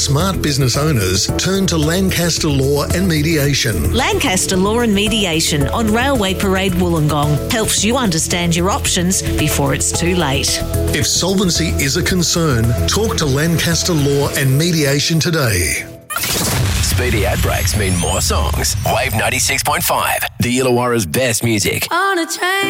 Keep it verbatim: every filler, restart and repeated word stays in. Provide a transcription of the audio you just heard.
smart business owners turn to Lancaster Law and Mediation. Lancaster Law and Mediation on Railway Parade Wollongong helps you understand your options before it's too late. If solvency is a concern, talk to Lancaster Law and Mediation today. Speedy ad breaks mean more songs. Wave ninety-six point five, the Illawarra's best music. On a train.